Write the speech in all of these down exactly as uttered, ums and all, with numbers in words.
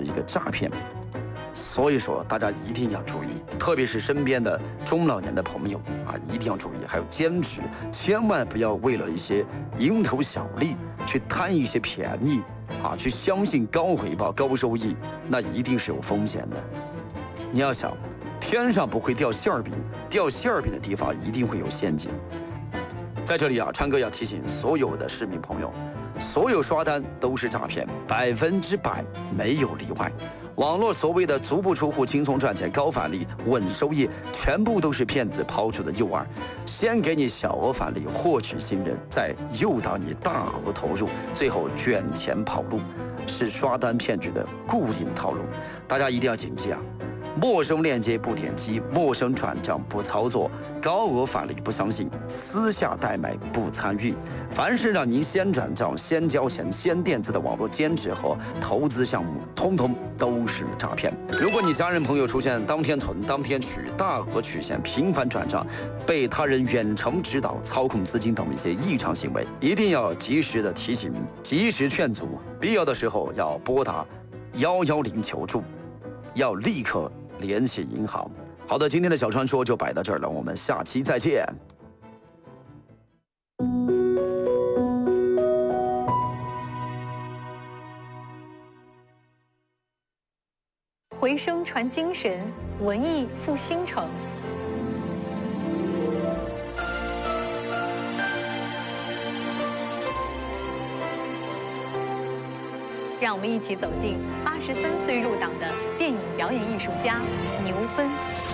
一个诈骗。所以说，大家一定要注意，特别是身边的中老年的朋友啊，一定要注意。还有兼职，千万不要为了一些蝇头小利去贪一些便宜啊，去相信高回报、高收益，那一定是有风险的。你要想，天上不会掉馅儿饼，掉馅儿饼的地方一定会有陷阱。在这里啊，昌哥要提醒所有的市民朋友，所有刷单都是诈骗，百分之百没有例外。网络所谓的足不出户、轻松赚钱、高返利、稳收益，全部都是骗子抛出的诱饵，先给你小额返利获取信任，再诱导你大额投入，最后卷钱跑路，是刷单骗局的固定套路。大家一定要谨记啊！陌生链接不点击，陌生转账不操作，高额返利不相信，私下代买不参与。凡是让您先转账、先交钱、先垫资的网络兼职和投资项目，通通都是诈骗。如果你家人朋友出现当天存、当天取、大额取现、频繁转账、被他人远程指导、操控资金等一些异常行为，一定要及时的提醒、及时劝阻，必要的时候要拨打幺幺零求助，要立刻联系银行。好的，今天的小传说就摆到这儿了，我们下期再见。 回声传精神，文艺复兴城。让我们一起走进八十三岁入党的电影表演艺术家牛奔。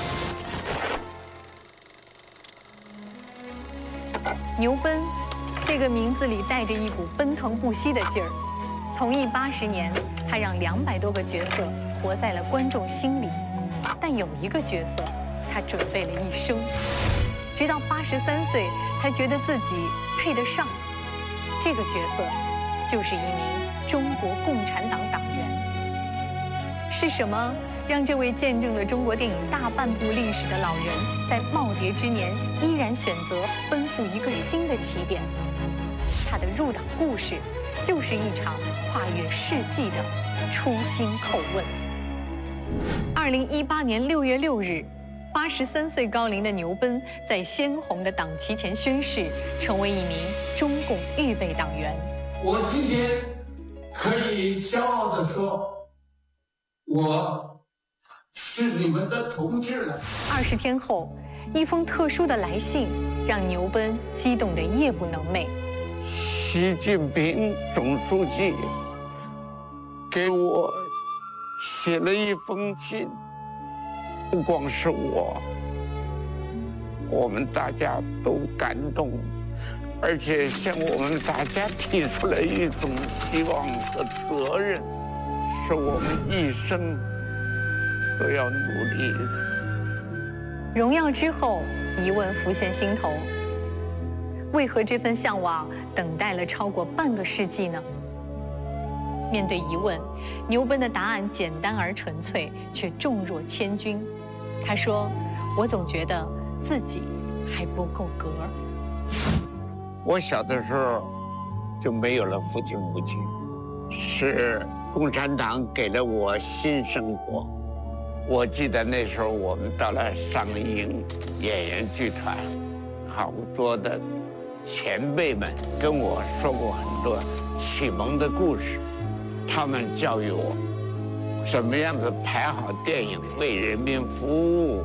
牛奔，这个名字里带着一股奔腾不息的劲儿。从艺八十年，他让两百多个角色活在了观众心里，但有一个角色，他准备了一生，直到八十三岁才觉得自己配得上。这个角色就是一名中国共产党党员。是什么让这位见证了中国电影大半部历史的老人，在耄耋之年依然选择奔赴一个新的起点？他的入党故事，就是一场跨越世纪的初心叩问。二零一八年六月六日，八十三岁高龄的牛奔在鲜红的党旗前宣誓，成为一名中共预备党员。 我今天可以骄傲地说，我是你们的同志了。 二十天后，一封特殊的来信让牛奔激动得夜不能寐。 习近平总书记给我写了一封信，不光是我，我们大家都感动，而且向我们大家提出了一种希望和责任，是我们一生都要努力的。 荣耀之后，疑问浮现心头。为何这份向往等待了超过半个世纪呢？面对疑问，牛奔的答案简单而纯粹，却重若千钧。他说：“我总觉得自己还不够格。” 我小的时候就没有了父亲母亲，是共产党给了我新生活。我记得那时候我们到了上映演员剧团，好多的前辈们跟我说过很多启蒙的故事，他们教育我怎么样子拍好电影，为人民服务。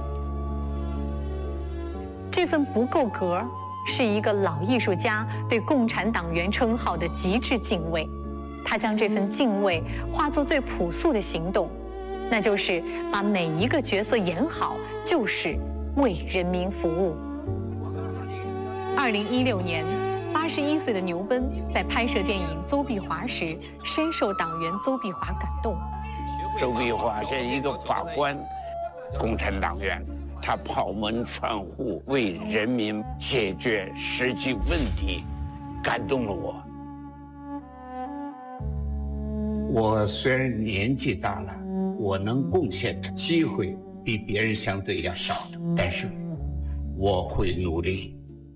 这份不够格，是一个老艺术家对共产党员称号的极致敬畏。他将这份敬畏化作最朴素的行动，那就是把每一个角色演好，就是为人民服务。二零一六年，八十一岁的牛奔在拍摄电影《邹碧华》时，深受党员邹碧华感动。 邹碧华是一个法官，共产党员，他跑门串户，为人民解决实际问题，感动了我。 我虽然年纪大了，我能贡献的机会比别人相对要少的，但是我会努力。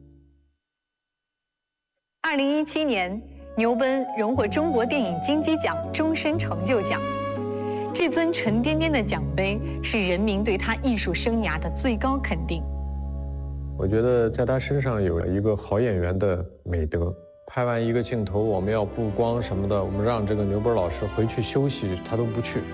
二零一七年，牛奔荣获中国电影金鸡奖终身成就奖。 这尊沉甸甸的奖杯是人民对他艺术生涯的最高肯定。 我觉得在他身上有一个好演员的美德。拍完一个镜头，我们要布光什么的，我们让这个牛奔老师回去休息，他都不去。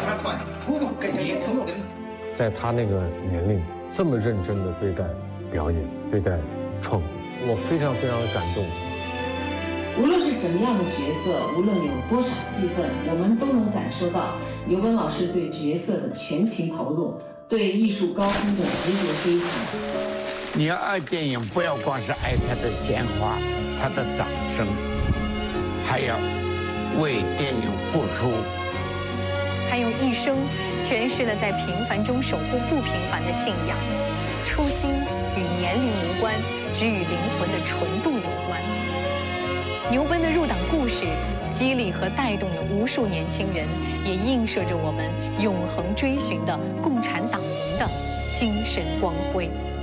在他那个年龄，这么认真的对待表演、对待创作，我非常非常的感动。 无论是什么样的角色，无论有多少戏份，我们都能感受到牛奔老师对角色的全情投入，对艺术高空的执着追求。 你要爱电影，不要光是爱它的鲜花、它的掌声，还要为电影付出。 他用一生诠释了在平凡中守护不平凡的信仰。初心与年龄无关，只与灵魂的纯度有关。牛奔的入党故事，激励和带动了无数年轻人，也映射着我们永恒追寻的共产党人的精神光辉。